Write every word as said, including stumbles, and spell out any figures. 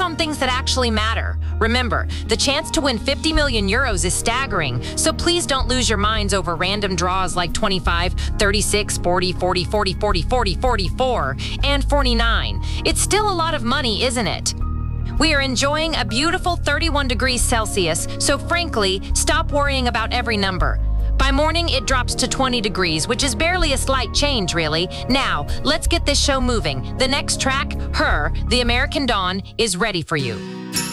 on things that actually matter. Remember, the chance to win fifty million euros is staggering, so please don't lose your minds over random draws like twenty-five, thirty-six, forty, forty, forty, forty, forty, forty-four, and forty-nine. It's still a lot of money, isn't it? We are enjoying a beautiful thirty-one degrees Celsius, so frankly, stop worrying about every number. By morning, it drops to twenty degrees, which is barely a slight change, really. Now, let's get this show moving. The next track, Her, the American Dawn, is ready for you.